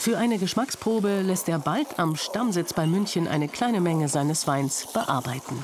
Für eine Geschmacksprobe lässt er bald am Stammsitz bei München eine kleine Menge seines Weins bearbeiten.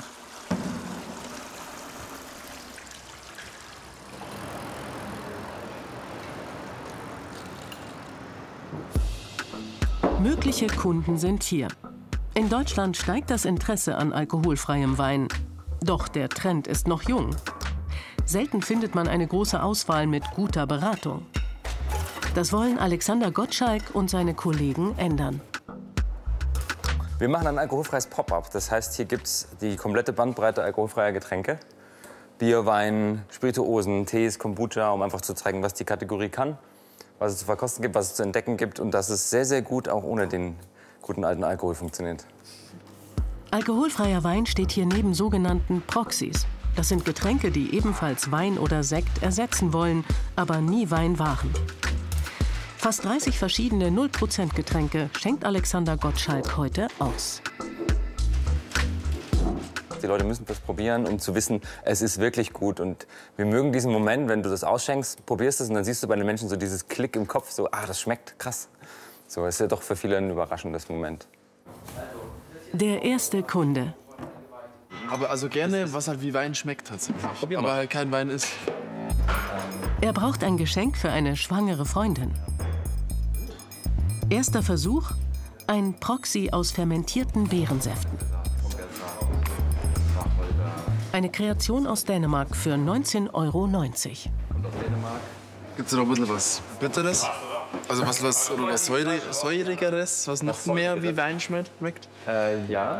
Mögliche Kunden sind hier. In Deutschland steigt das Interesse an alkoholfreiem Wein. Doch der Trend ist noch jung. Selten findet man eine große Auswahl mit guter Beratung. Das wollen Alexander Gottschalk und seine Kollegen ändern. Wir machen ein alkoholfreies Pop-up. Das heißt, hier gibt es die komplette Bandbreite alkoholfreier Getränke. Bier, Wein, Spirituosen, Tees, Kombucha, um einfach zu zeigen, was die Kategorie kann, was es zu verkosten gibt, was es zu entdecken gibt und dass es sehr, sehr gut auch ohne den guten alten Alkohol funktioniert. Alkoholfreier Wein steht hier neben sogenannten Proxys. Das sind Getränke, die ebenfalls Wein oder Sekt ersetzen wollen, aber nie Wein waren. Fast 30 verschiedene 0% Getränke schenkt Alexander Gottschalk heute aus. Die Leute müssen das probieren, um zu wissen, es ist wirklich gut. Und wir mögen diesen Moment, wenn du das ausschenkst, probierst es und dann siehst du bei den Menschen so dieses Klick im Kopf, so, ah, das schmeckt krass. So, ist ja doch für viele ein überraschendes Moment. Der erste Kunde. Aber also gerne, was halt wie Wein schmeckt tatsächlich. Aber halt kein Wein ist. Er braucht ein Geschenk für eine schwangere Freundin. Erster Versuch, ein Proxy aus fermentierten Beerensäften. Eine Kreation aus Dänemark für 19,90 €. Gibt es noch ein bisschen was Bitteres? Also was Säurigeres, was noch mehr wie Wein schmeckt? Ja.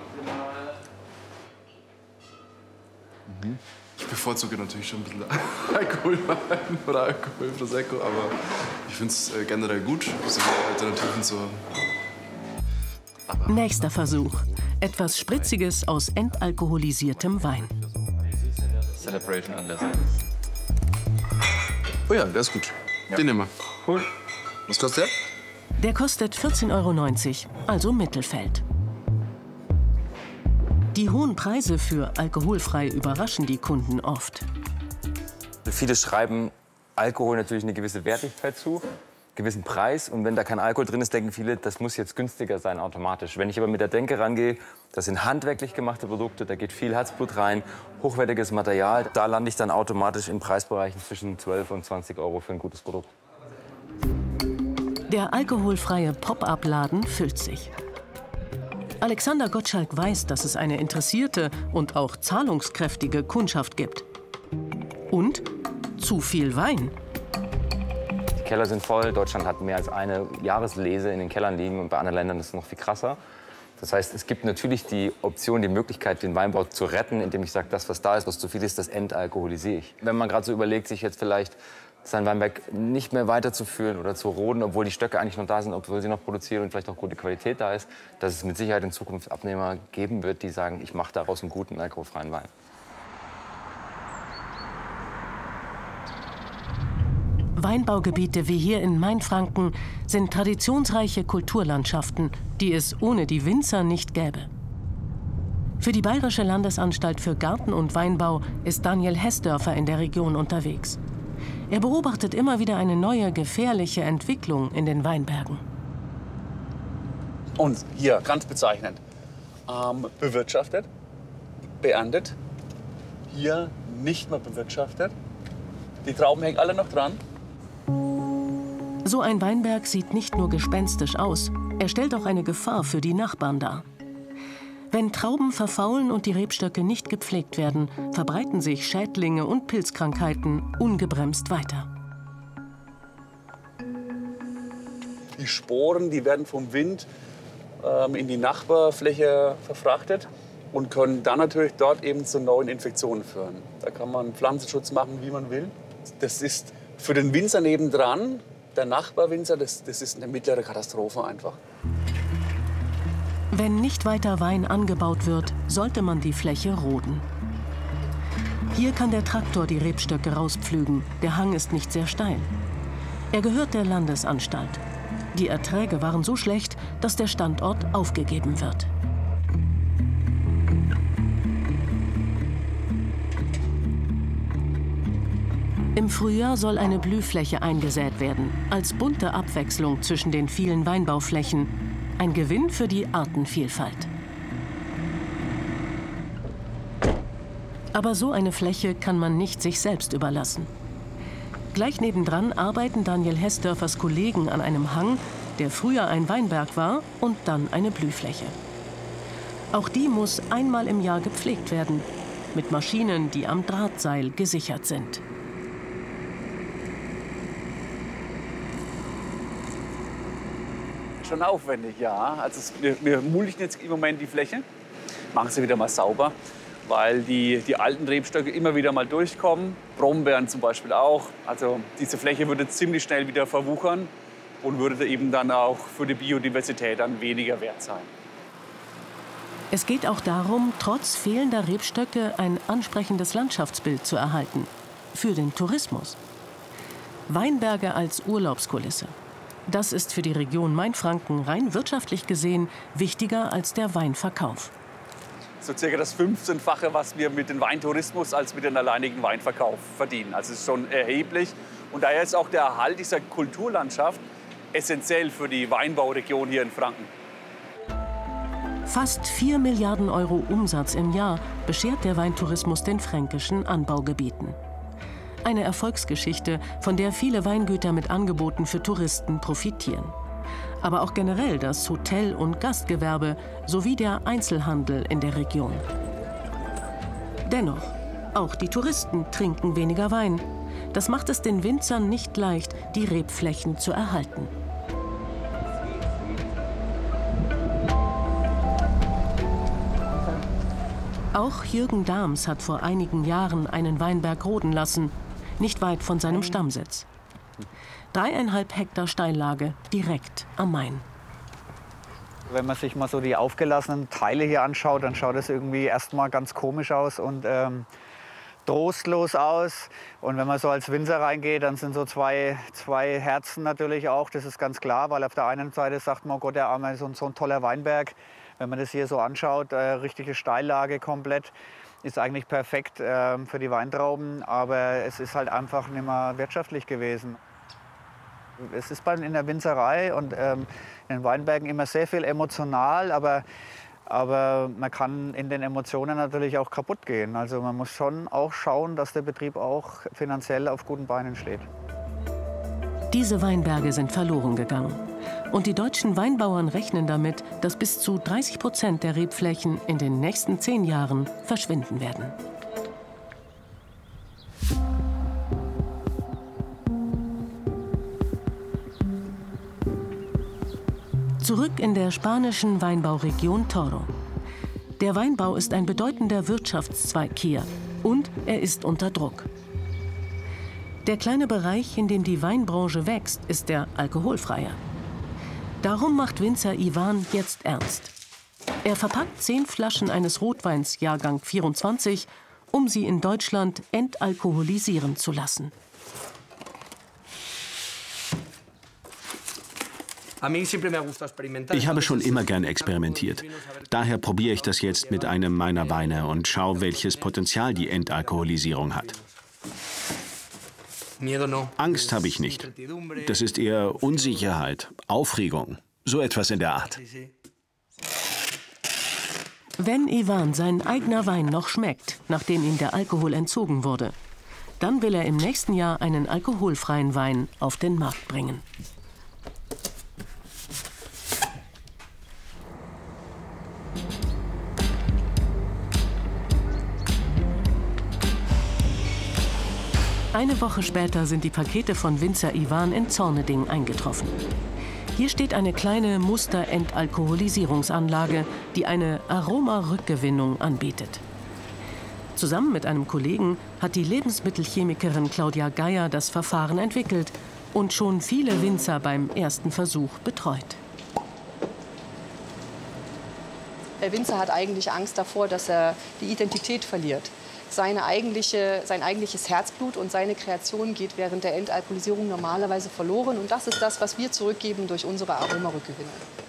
Ich bevorzuge natürlich schon ein bisschen Alkoholwein oder Alkohol Prosecco, aber ich finde es generell gut, so Alternativen zu haben. Nächster Versuch. Etwas Spritziges aus entalkoholisiertem Wein. Celebration Anlass. Oh ja, der ist gut. Ja. Den nehmen wir. Cool. Was kostet der? Der kostet 14,90 €, also Mittelfeld. Die hohen Preise für alkoholfrei überraschen die Kunden oft. Viele schreiben Alkohol natürlich eine gewisse Wertigkeit zu, einen gewissen Preis. Und wenn da kein Alkohol drin ist, denken viele, das muss jetzt günstiger sein automatisch. Wenn ich aber mit der Denke rangehe, das sind handwerklich gemachte Produkte, da geht viel Herzblut rein, hochwertiges Material. Da lande ich dann automatisch in Preisbereichen zwischen 12 und 20 € für ein gutes Produkt. Der alkoholfreie Pop-up-Laden füllt sich. Alexander Gottschalk weiß, dass es eine interessierte und auch zahlungskräftige Kundschaft gibt. Und zu viel Wein. Die Keller sind voll. Deutschland hat mehr als eine Jahreslese in den Kellern liegen und bei anderen Ländern ist es noch viel krasser. Das heißt, es gibt natürlich die Option, die Möglichkeit, den Weinbau zu retten, indem ich sage, das, was da ist, was zu viel ist, das entalkoholisiere ich. Wenn man gerade so überlegt, sich jetzt vielleicht sein Weinberg nicht mehr weiterzuführen oder zu roden, obwohl die Stöcke eigentlich noch da sind, obwohl sie noch produzieren und vielleicht auch gute Qualität da ist, dass es mit Sicherheit in Zukunft Abnehmer geben wird, die sagen, ich mache daraus einen guten alkoholfreien Wein. Weinbaugebiete wie hier in Mainfranken sind traditionsreiche Kulturlandschaften, die es ohne die Winzer nicht gäbe. Für die Bayerische Landesanstalt für Garten- und Weinbau ist Daniel Hessdörfer in der Region unterwegs. Er beobachtet immer wieder eine neue, gefährliche Entwicklung in den Weinbergen. Und hier, ganz bezeichnend, bewirtschaftet, beerntet, hier nicht mehr bewirtschaftet. Die Trauben hängen alle noch dran. So ein Weinberg sieht nicht nur gespenstisch aus, er stellt auch eine Gefahr für die Nachbarn dar. Wenn Trauben verfaulen und die Rebstöcke nicht gepflegt werden, verbreiten sich Schädlinge und Pilzkrankheiten ungebremst weiter. Die Sporen, die werden vom Wind in die Nachbarfläche verfrachtet und können dann natürlich dort eben zu neuen Infektionen führen. Da kann man Pflanzenschutz machen, wie man will. Das ist für den Winzer nebendran, der Nachbarwinzer, das ist eine mittlere Katastrophe einfach. Wenn nicht weiter Wein angebaut wird, sollte man die Fläche roden. Hier kann der Traktor die Rebstöcke rauspflügen. Der Hang ist nicht sehr steil. Er gehört der Landesanstalt. Die Erträge waren so schlecht, dass der Standort aufgegeben wird. Im Frühjahr soll eine Blühfläche eingesät werden, als bunte Abwechslung zwischen den vielen Weinbauflächen. Ein Gewinn für die Artenvielfalt. Aber so eine Fläche kann man nicht sich selbst überlassen. Gleich nebendran arbeiten Daniel Hessdörfers Kollegen an einem Hang, der früher ein Weinberg war und dann eine Blühfläche. Auch die muss einmal im Jahr gepflegt werden, mit Maschinen, die am Drahtseil gesichert sind. Schon aufwendig, ja. Also wir mulchen jetzt im Moment die Fläche, machen sie wieder mal sauber, weil die alten Rebstöcke immer wieder mal durchkommen. Brombeeren zum Beispiel auch. Also diese Fläche würde ziemlich schnell wieder verwuchern und würde eben dann auch für die Biodiversität dann weniger wert sein. Es geht auch darum, trotz fehlender Rebstöcke ein ansprechendes Landschaftsbild zu erhalten. Für den Tourismus. Weinberge als Urlaubskulisse. Das ist für die Region Mainfranken rein wirtschaftlich gesehen wichtiger als der Weinverkauf. So circa das 15-fache, was wir mit dem Weintourismus als mit dem alleinigen Weinverkauf verdienen. Also es ist schon erheblich. Und daher ist auch der Erhalt dieser Kulturlandschaft essentiell für die Weinbauregion hier in Franken. Fast 4 Milliarden Euro Umsatz im Jahr beschert der Weintourismus den fränkischen Anbaugebieten. Eine Erfolgsgeschichte, von der viele Weingüter mit Angeboten für Touristen profitieren. Aber auch generell das Hotel- und Gastgewerbe sowie der Einzelhandel in der Region. Dennoch, auch die Touristen trinken weniger Wein. Das macht es den Winzern nicht leicht, die Rebflächen zu erhalten. Auch Jürgen Dahms hat vor einigen Jahren einen Weinberg roden lassen, nicht weit von seinem Stammsitz. 3,5 Hektar Steillage direkt am Main. Wenn man sich mal so die aufgelassenen Teile hier anschaut, dann schaut es irgendwie erstmal ganz komisch aus und trostlos aus. Und wenn man so als Winzer reingeht, dann sind so zwei Herzen natürlich auch. Das ist ganz klar, weil auf der einen Seite sagt man, oh Gott, der Arme, so ein toller Weinberg. Wenn man das hier so anschaut, richtige Steillage komplett. Ist eigentlich perfekt für die Weintrauben, aber es ist halt einfach nicht mehr wirtschaftlich gewesen. Es ist in der Winzerei und in den Weinbergen immer sehr viel emotional, aber man kann in den Emotionen natürlich auch kaputt gehen. Also man muss schon auch schauen, dass der Betrieb auch finanziell auf guten Beinen steht. Diese Weinberge sind verloren gegangen. Und die deutschen Weinbauern rechnen damit, dass bis zu 30% der Rebflächen in den nächsten 10 Jahren verschwinden werden. Zurück in der spanischen Weinbauregion Toro. Der Weinbau ist ein bedeutender Wirtschaftszweig hier und er ist unter Druck. Der kleine Bereich, in dem die Weinbranche wächst, ist der alkoholfreie. Darum macht Winzer Iwan jetzt ernst. Er verpackt 10 Flaschen eines Rotweins Jahrgang 24, um sie in Deutschland entalkoholisieren zu lassen. Ich habe schon immer gern experimentiert. Daher probiere ich das jetzt mit einem meiner Weine und schaue, welches Potenzial die Entalkoholisierung hat. Angst habe ich nicht. Das ist eher Unsicherheit, Aufregung, so etwas in der Art. Wenn Iwan sein eigener Wein noch schmeckt, nachdem ihm der Alkohol entzogen wurde, dann will er im nächsten Jahr einen alkoholfreien Wein auf den Markt bringen. Eine Woche später sind die Pakete von Winzer Iwan in Zorneding eingetroffen. Hier steht eine kleine Muster-Entalkoholisierungsanlage, die eine Aromarückgewinnung anbietet. Zusammen mit einem Kollegen hat die Lebensmittelchemikerin Claudia Geier das Verfahren entwickelt und schon viele Winzer beim ersten Versuch betreut. Der Winzer hat eigentlich Angst davor, dass er die Identität verliert. Sein eigentliches Herzblut und seine Kreation geht während der Entalkoholisierung normalerweise verloren. Und das ist das, was wir zurückgeben durch unsere Aromarückgewinnung.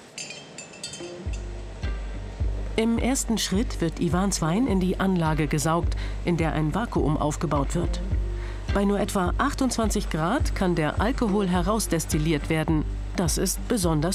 Im ersten Schritt wird Iwans Wein in die Anlage gesaugt, in der ein Vakuum aufgebaut wird. Bei nur etwa 28 Grad kann der Alkohol herausdestilliert werden. Das ist besonders